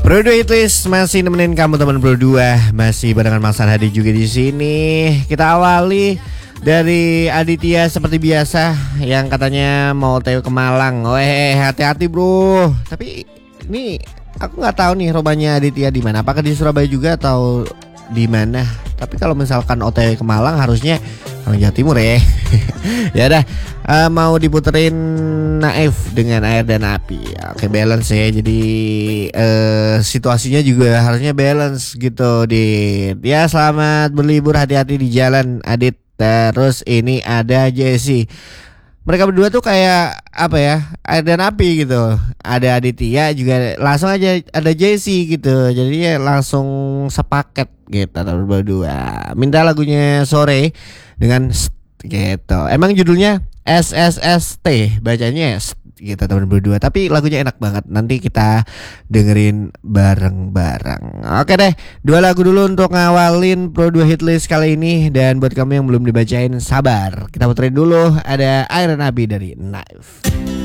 Bro 2 Hitlist masih nemenin kamu teman Bro 2. Masih barengan Mas Hadi juga di sini. Kita awali dari Aditya seperti biasa yang katanya mau TW ke Malang. Hati-hati bro. Tapi ini aku nggak tahu nih rumahnya Aditya di mana. Apakah di Surabaya juga atau di mana? Tapi kalau misalkan OTW ke Malang harusnya orang Jawa Timur ya. Ya udah, mau diputerin Naif dengan Air dan Api. Oke, balance ya. Jadi situasinya juga harusnya balance gitu, Dit. Ya, selamat berlibur, hati-hati di jalan, Adit. Terus ini ada Jesse. Mereka berdua tuh kayak apa ya, Air dan Api gitu. Ada Aditya juga, langsung aja ada Jesse gitu. Jadi ya langsung sepaket gitu berdua. Minta lagunya Sore dengan gitu. Emang judulnya SSST, bacanya gitu teman berdua. Tapi lagunya enak banget. Nanti kita dengerin bareng-bareng. Oke deh, 2 lagu dulu untuk ngawalin Pro 2 Hitlist kali ini. Dan buat kamu yang belum dibacain, sabar. Kita puterin dulu, ada Air dan Api dari Naif.